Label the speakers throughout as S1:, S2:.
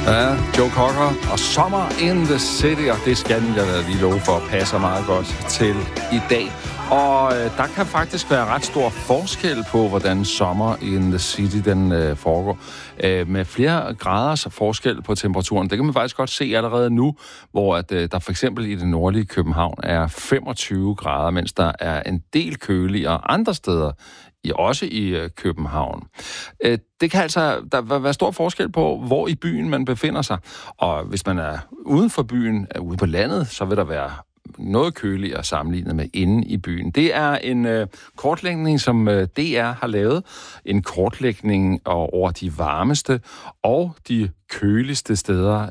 S1: Ja, Joe Cocker og Summer in the City, og det skal jeg da lige love for, passer meget godt til i dag. Og der kan faktisk være ret stor forskel på, hvordan Summer in the City den foregår. Med flere graders forskel på temperaturen. Det kan man faktisk godt se allerede nu, hvor at, der for eksempel i det nordlige København er 25 grader, mens der er en del køligere andre steder, også i København. Det kan altså der være stor forskel på, hvor i byen man befinder sig. Og hvis man er uden for byen, ude på landet, så vil der være noget køligere sammenlignet med inde i byen. Det er en kortlægning, som DR har lavet. En kortlægning over de varmeste og de køligste steder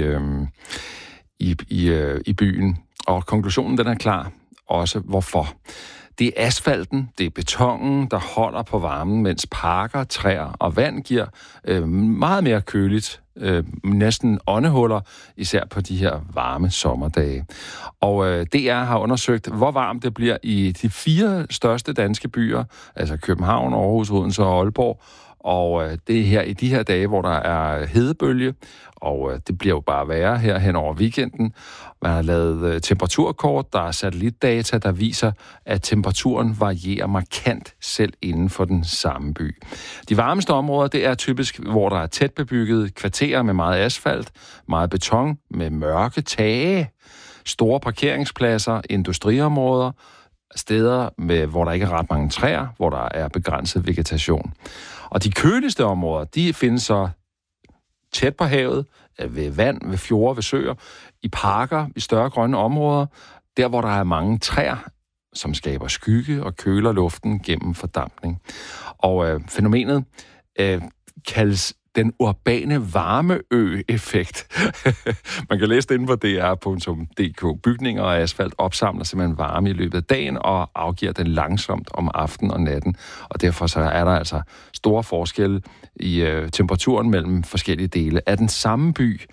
S1: i byen. Og konklusionen den er klar. Også hvorfor. Det er asfalten, det er betongen, der holder på varmen, mens parker, træer og vand giver meget mere køligt, næsten åndehuller, især på de her varme sommerdage. Og DR har undersøgt, hvor varmt det bliver i de 4 største danske byer, altså København, Aarhus, Odense og Aalborg. Og det er her i de her dage, hvor der er hedebølge, og det bliver jo bare værre her hen over weekenden. Man har lavet temperaturkort, der er satellitdata, der viser, at temperaturen varierer markant selv inden for den samme by. De varmeste områder, det er typisk, hvor der er tæt bebygget kvarterer med meget asfalt, meget beton, med mørke tage, store parkeringspladser, industriområder, steder, hvor der ikke er ret mange træer, hvor der er begrænset vegetation. Og de køligste områder, de findes så tæt på havet, ved vand, ved fjorde, ved søer, i parker, i større grønne områder, der hvor der er mange træer, som skaber skygge og køler luften gennem fordampning. Og fænomenet kaldes den urbane varmeø-effekt. Man kan læse det inde på dr.dk. Bygninger og asfalt opsamler simpelthen varme i løbet af dagen og afgiver den langsomt om aftenen og natten. Og derfor så er der altså store forskelle i temperaturen mellem forskellige dele af den samme by.